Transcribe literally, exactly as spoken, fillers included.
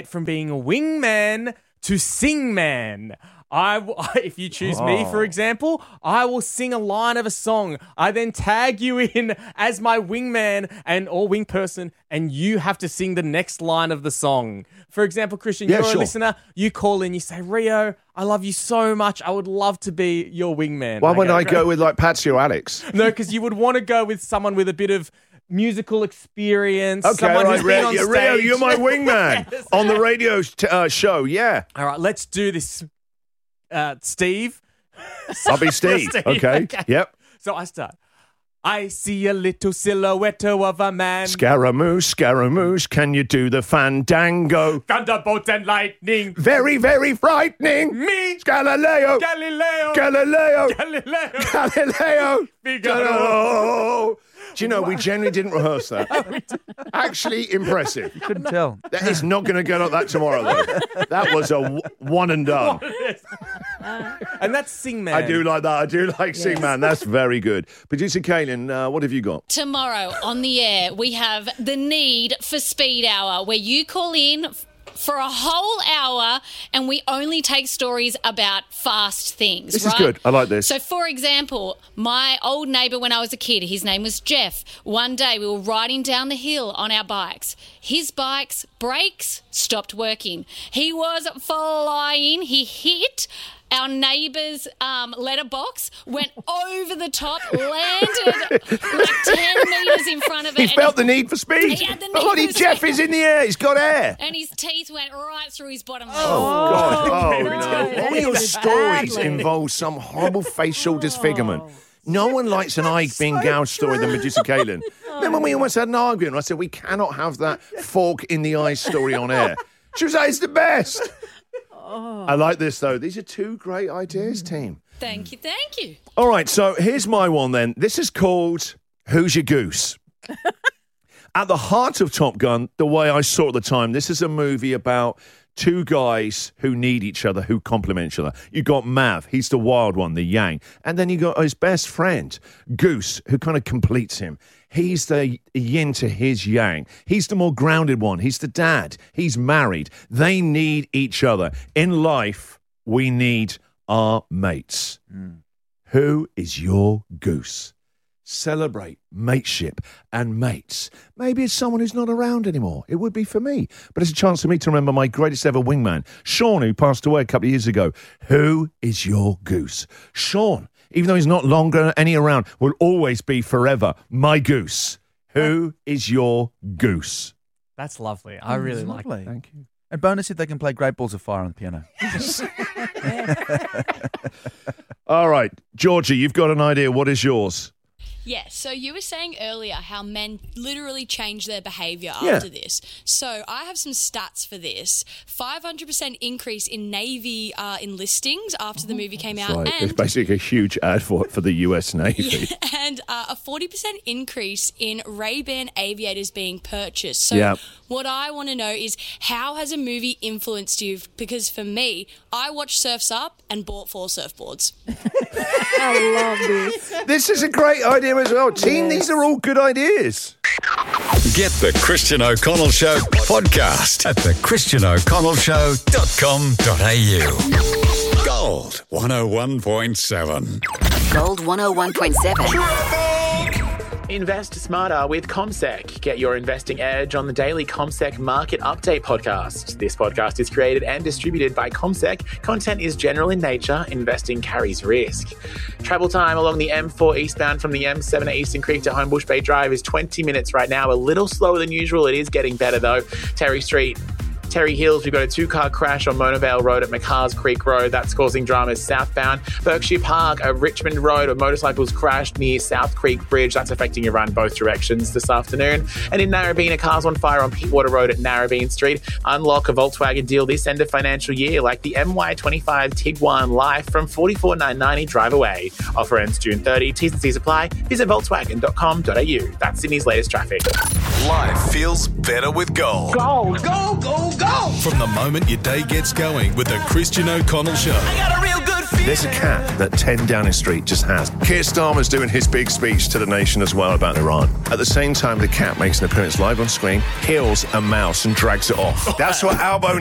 from being a wingman to sing man. I, w- if you choose oh. me, for example, I will sing a line of a song. I then tag you in as my wingman and or wing person, and you have to sing the next line of the song. For example, Christian, yeah, you're sure. a listener. You call in, you say, Rio, I love you so much. I would love to be your wingman. Why wouldn't I go with like Patsy or Alex? No, because you would want to go with someone with a bit of musical experience. Okay, someone right, who's been Rio, on stage. Rio, you're my wingman yes. on the radio t- uh, show. Yeah. All right, let's do this. Uh, Steve. I'll be Steve. Steve. Okay. okay. Yep. So I start. I see a little silhouette of a man. Scaramouche, Scaramouche, can you do the fandango? Thunderbolts and lightning. Very, very frightening. Me. Galileo. Galileo. Galileo. Galileo. Galileo. Figaro. Do you know, we generally didn't rehearse that. Actually, impressive. You couldn't tell. That is not going to get like that tomorrow, though. That was a w- one and done. And that's Sing Man. I do like that. I do like yes. Sing Man. That's very good. Producer Kaylin, uh, what have you got? Tomorrow on the air, we have the Need for Speed Hour, where you call in for a whole hour and we only take stories about fast things. This right? is good. I like this. So, for example, my old neighbour when I was a kid, his name was Jeff. One day we were riding down the hill on our bikes. His bike's brakes stopped working. He was flying. He hit our neighbour's um, letterbox, went over the top, landed like ten metres in front of it. He felt the need for speed. He had the need Bloody for Jeff speed. is in the air. He's got air. And his teeth went right through his bottom lip. Oh, God. Oh, no. no. All your stories involve some horrible facial disfigurement. No one likes an eye being gouged story than Producer Kaylin. Remember when we almost had an argument? I said, we cannot have that fork in the eye story on air. She was like, it's the best. I like this, though. These are two great ideas, team. Thank you, thank you. All right, so here's my one then. This is called Who's Your Goose? At the heart of Top Gun, the way I saw it at the time, this is a movie about two guys who need each other, who complement each other. You got Mav, he's the wild one, the yang. And then you got his best friend, Goose, who kind of completes him. He's the yin to his yang. He's the more grounded one. He's the dad. He's married. They need each other. In life, we need our mates. Mm. Who is your goose? Celebrate mateship and mates. Maybe it's someone who's not around anymore. It would be for me. But it's a chance for me to remember my greatest ever wingman, Sean, who passed away a couple of years ago. Who is your goose? Sean, even though he's not longer any around, will always be forever my goose. Who is your goose? That's lovely. I Oh, really that's like lovely. it. Thank you. And bonus if they can play Great Balls of Fire on the piano. All right, Georgie, you've got an idea. What is yours? Yeah, so you were saying earlier how men literally change their behaviour Yeah. after this. So I have some stats for this. five hundred percent increase in Navy uh, enlistings after the movie came out. Right. It's And, basically a huge ad for, for the U S Navy. and uh, a forty percent increase in Ray-Ban aviators being purchased. So Yeah. what I want to know is, how has a movie influenced you? Because for me, I watched Surf's Up and bought four surfboards. I love this. This is a great idea as well. Team, these are all good ideas. Get the Christian O'Connell Show podcast at the christian o'connell show dot com dot a u. Gold one oh one point seven. Gold one oh one point seven. Invest smarter with CommSec. Get your investing edge on the daily CommSec Market Update podcast. This podcast is created and distributed by CommSec. Content is general in nature. Investing carries risk. Travel time along the M four eastbound from the M seven at Eastern Creek to Homebush Bay Drive is twenty minutes right now. A little slower than usual. It is getting better though. Terry Street. Terry Hills, we've got a two-car crash on Monavale Road at McCarrs Creek Road. That's causing dramas southbound. Berkshire Park, a Richmond Road where motorcycles crashed near South Creek Bridge. That's affecting your run both directions this afternoon. And in Narrabeen, a car's on fire on Pittwater Road at Narrabeen Street. Unlock a Volkswagen deal this end of financial year, like the M Y twenty-five Tiguan Life from forty-four thousand nine hundred ninety drive away. Offer ends June thirtieth. T's and C's apply. Visit volkswagen dot com dot a u. That's Sydney's latest traffic. Life feels better with gold. Gold, go, go, go! From the moment your day gets going with the Christian O'Connell Show. I got a real good feeling. There's a cat that ten Downing Street just has. Keir Starmer's doing his big speech to the nation as well about Iran. At the same time, the cat makes an appearance live on screen, kills a mouse and drags it off. That's what Albo